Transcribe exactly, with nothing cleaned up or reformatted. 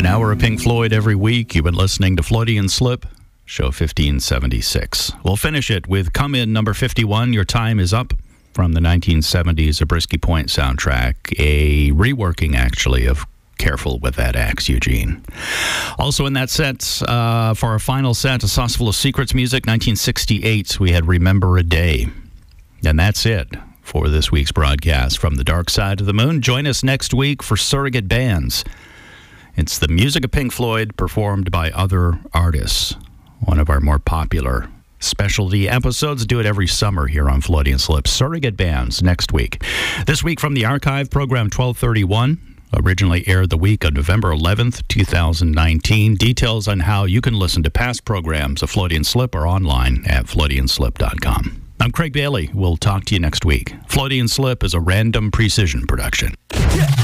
An hour of Pink Floyd every week. You've been listening to Floydian Slip, show fifteen seventy-six. We'll finish it with Come In number fifty-one, Your Time Is Up, from the nineteen seventies Zabriskie Point soundtrack, a reworking, actually, of Careful with That Axe, Eugene. Also in that set, uh, for our final set, A Sauce Full of Secrets music, nineteen sixty-eight, we had Remember a Day. And that's it for this week's broadcast from the Dark Side of the Moon. Join us next week for Surrogate Bands. It's the music of Pink Floyd performed by other artists. One of our more popular specialty episodes. Do it every summer here on Floydian Slip. Surrogate Bands next week. This week from the archive, program twelve thirty-one. Originally aired the week of November eleventh, two thousand nineteen. Details on how you can listen to past programs of Floydian Slip are online at floydian slip dot com. I'm Craig Bailey. We'll talk to you next week. Floydian Slip is a Random Precision production.